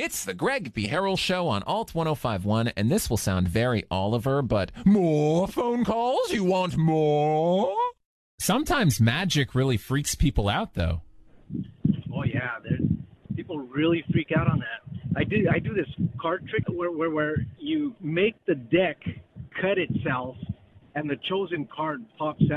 It's the Greg B. Harrell Show on Alt 1051, and this will sound very Oliver, but more phone calls? You want more? Sometimes magic really freaks people out, though. Oh, yeah. People really freak out on that. I do this card trick where you make the deck cut itself and the chosen card pops out.